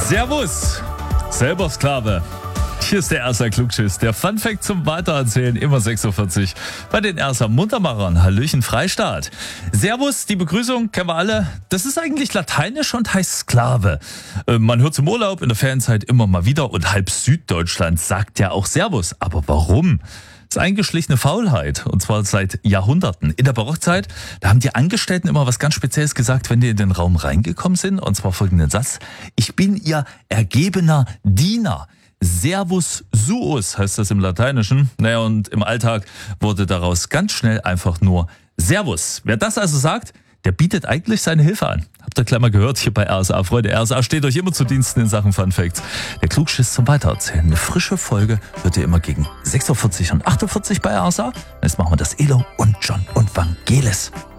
Servus, selber Sklave. Hier ist der Ersa Klugschiss, der Funfact zum Weitererzählen, immer 6.40 Uhr bei den Ersa Muntermachern. Hallöchen Freistaat. Servus, die Begrüßung kennen wir alle. Das ist eigentlich lateinisch und heißt Sklave. Man hört zum Urlaub in der Ferienzeit immer mal wieder und halb Süddeutschland sagt ja auch Servus. Aber warum? Das ist eingeschlichene Faulheit, und zwar seit Jahrhunderten. In der Barockzeit, da haben die Angestellten immer was ganz Spezielles gesagt, wenn die in den Raum reingekommen sind, und zwar folgenden Satz: Ich bin ihr ergebener Diener. Servus suus heißt das im Lateinischen. Naja, und im Alltag wurde daraus ganz schnell einfach nur Servus. Wer das also sagt, der bietet eigentlich seine Hilfe an. Habt ihr gleich mal gehört hier bei RSA. Freunde, RSA steht euch immer zu Diensten in Sachen Fun Facts. Der Klugschiss zum Weitererzählen. Eine frische Folge wird ihr immer gegen 6.40 Uhr und 8.40 Uhr bei RSA. Jetzt machen wir das Elo und John und Vangelis.